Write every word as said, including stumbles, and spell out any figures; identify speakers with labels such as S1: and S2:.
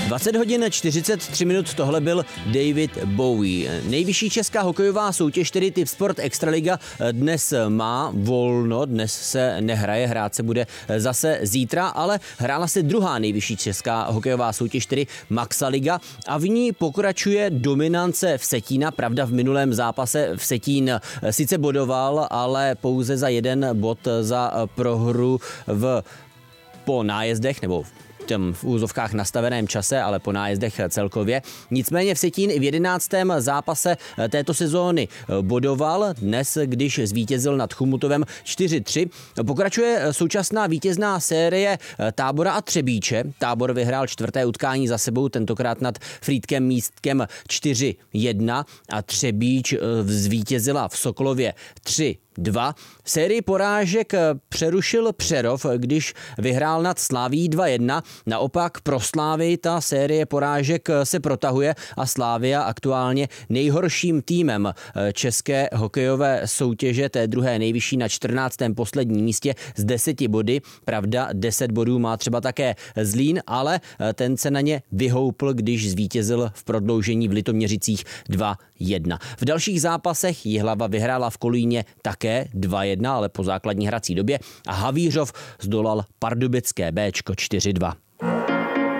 S1: dvacet hodin čtyřicet tři minut, tohle byl David Bowie. Nejvyšší česká hokejová soutěž, tedy Typ Sport Extraliga, dnes má volno, dnes se nehraje, hrát se bude zase zítra, ale hrála se druhá nejvyšší česká hokejová soutěž, tedy Maxaliga, a v ní pokračuje dominance Vsetína. Pravda, v minulém zápase Vsetín sice bodoval, ale pouze za jeden bod za prohru v po nájezdech, nebo v v úzovkách nastaveném čase, ale po nájezdech celkově. Nicméně Vsetín i v jedenáctém zápase této sezóny bodoval, dnes, když zvítězil nad Chomutovem čtyři tři. Pokračuje současná vítězná série Tábora a Třebíče. Tábor vyhrál čtvrté utkání za sebou, tentokrát nad Frýdkem Místkem čtyři jedna a Třebíč zvítězila v Sokolově tři dva. Sérii porážek přerušil Přerov, když vyhrál nad Slavií dva jedna. Naopak pro Slávii ta série porážek se protahuje a Slavia aktuálně nejhorším týmem české hokejové soutěže, té druhé nejvyšší, na čtrnáctém posledním místě s deseti body. Pravda, deset bodů má třeba také Zlín, ale ten se na ně vyhoupl, když zvítězil v prodloužení v Litoměřicích dva jedna. V dalších zápasech Jihlava vyhrála v Kolíně také dva jedna, ale po základní hrací době, a Havířov zdolal pardubické Béčko čtyři dva.